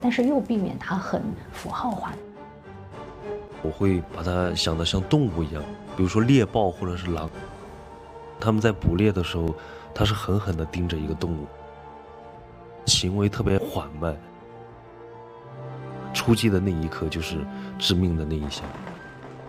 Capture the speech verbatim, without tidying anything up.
但是又避免它很符号化。 我会把它想得像动物一样，比如说猎豹或者是狼，他们在捕猎的时候，它是狠狠地盯着一个动物，行为特别缓慢，出击的那一刻就是致命的那一下。